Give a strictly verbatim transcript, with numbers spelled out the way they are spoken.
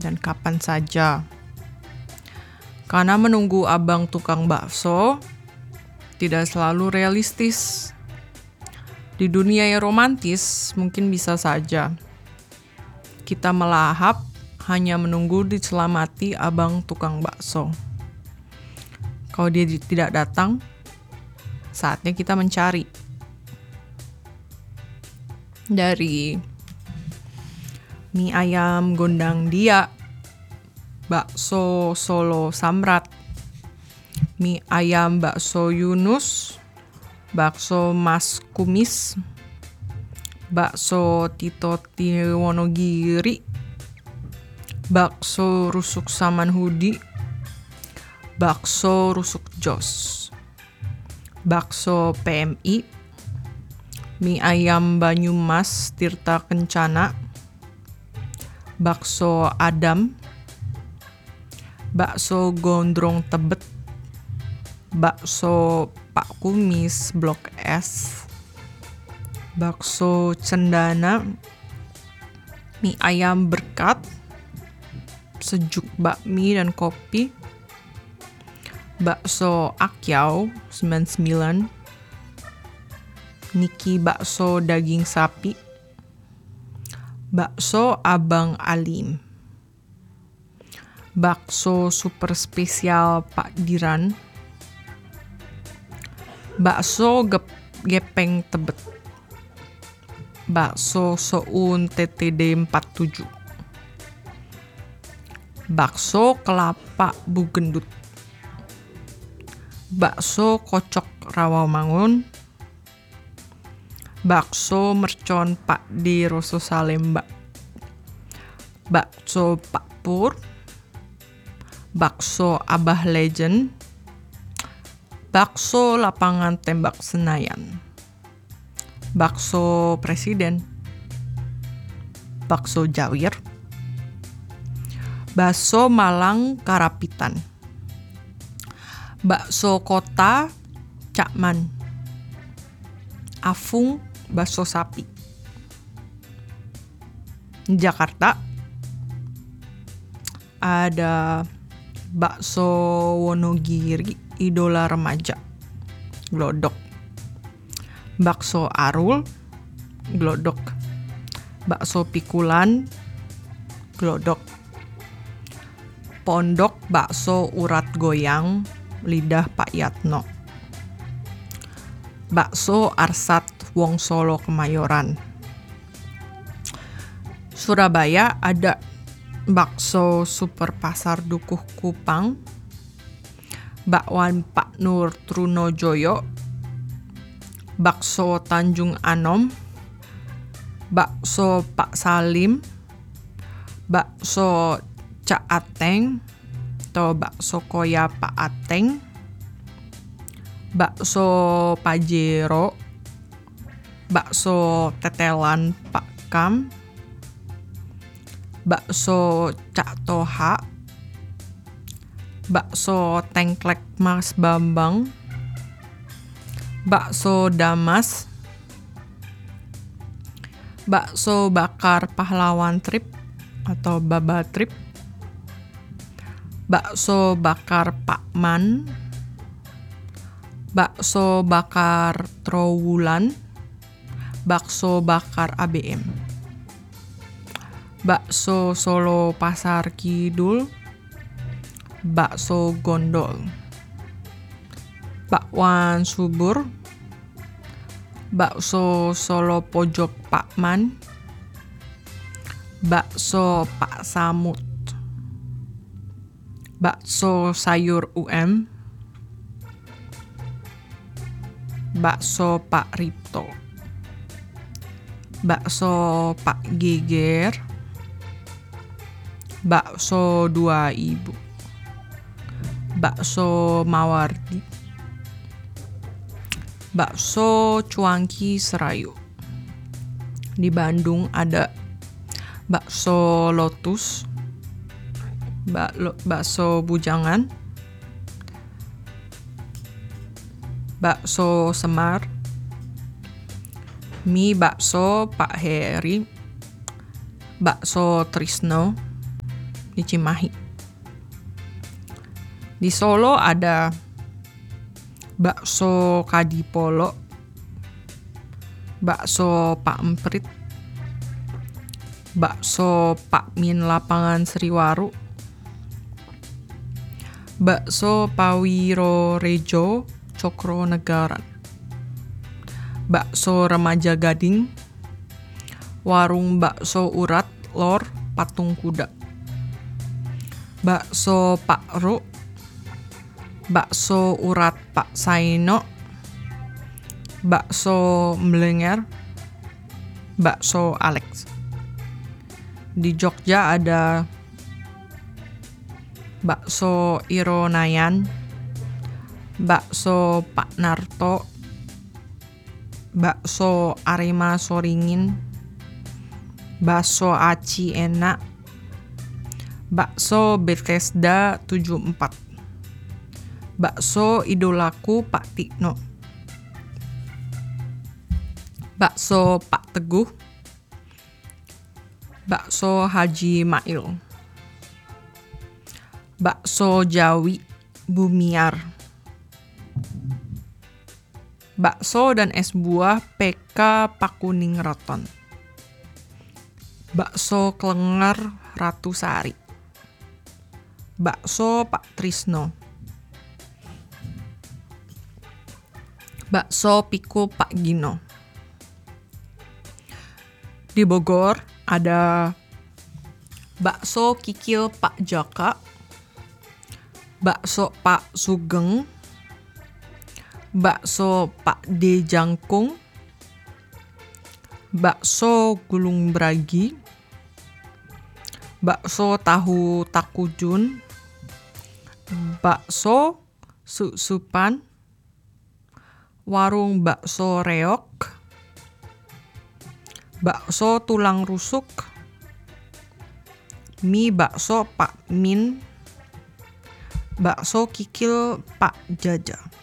dan kapan saja. Karena menunggu abang tukang bakso tidak selalu realistis. Di dunia yang romantis mungkin bisa saja kita melahap hanya menunggu diselamati abang tukang bakso. Kalau dia tidak datang, saatnya kita mencari. Dari mie ayam gondang dia, bakso Solo Samrat, mie ayam bakso Yunus, bakso Mas Kumis, bakso Tito Wonogiri, bakso Rusuk Samanhudi, bakso Rusuk Jos, bakso P M I, mie ayam Banyumas Tirta Kencana, bakso Adam, bakso Gondrong Tebet, bakso Pak Kumis Blok S, bakso Cendana, mie ayam Berkat, sejuk bakmi dan kopi, bakso Akyau sembilan puluh sembilan, Niki bakso daging sapi, bakso Abang Alim, bakso super spesial Pak Diran, bakso gep- gepeng Tebet, bakso Soun T T D empat puluh tujuh, bakso Kelapa Bugendut, bakso Kocok Rawamangun, bakso Mercon Pak D Rosso Salemba, bakso Pak Pur, bakso Abah Legend, bakso Lapangan Tembak Senayan, bakso Presiden, bakso Jawir, bakso Malang Karapitan, bakso Kota Cakman, Afung bakso sapi. Jakarta ada bakso Wonogiri Idola Remaja, Glodok, bakso Arul, Glodok, bakso Pikulan, Glodok, Pondok bakso Urat Goyang, Lidah Pak Yatno, bakso Arsat Wong Solo Kemayoran. Surabaya ada bakso Super Pasar Dukuh Kupang, bakwan Pak Nur Trunojoyo, bakso Tanjung Anom, bakso Pak Salim, bakso Cak Ateng atau bakso Koya Pak Ateng, bakso Pajero, bakso Tetelan Pak Kam, bakso Cak Toha, bakso Tengklek Mas Bambang, bakso Damas, bakso Bakar Pahlawan Trip atau Baba Trip, bakso Bakar Pakman, bakso Bakar Trowulan, bakso Bakar A B M, bakso Solo Pasar Kidul, bakso Gondol, bakwan Subur, bakso Solo Pojok Pakman, bakso Pak Samut, bakso Sayur U M, bakso Pak Ripto, bakso Pak Geger, bakso Dua Ibu, bakso Mawardi, bakso Cuangki Serayu. Di Bandung ada bakso Lotus, bak- lo- bakso Bujangan, bakso Semar, mie bakso Pak Heri, bakso Trisno, di Cimahi. Di Solo ada bakso Kadipolo, bakso Pak Emprit, bakso Pak Min Lapangan Sriwaru, bakso Pawiro Rejo Cokronegara, bakso Remaja Gading, warung bakso Urat Lor Patung Kuda, bakso Pak Ru, bakso Urat Pak Saino, bakso Mlenger, bakso Alex. Di Jogja ada bakso Ironayan, bakso Pak Narto, bakso Arema Soringin, bakso Aci Enak, bakso Bethesda tujuh puluh empat, bakso Idolaku Pak Tikno, bakso Pak Teguh, bakso Haji Mail, bakso Jawi Bumiar, bakso dan es buah P K Pakuning Roton, bakso Klenger Ratu Sari, bakso Pak Trisno, bakso Pikul Pak Gino. Di Bogor ada bakso Kikil Pak Jaka, bakso Pak Sugeng, bakso Pak D Jangkung, bakso Gulung Bragi, bakso Tahu Takujun, bakso Susupan, warung bakso Reok, bakso Tulang Rusuk, mie bakso Pak Min, bakso Kikil Pak Jaja.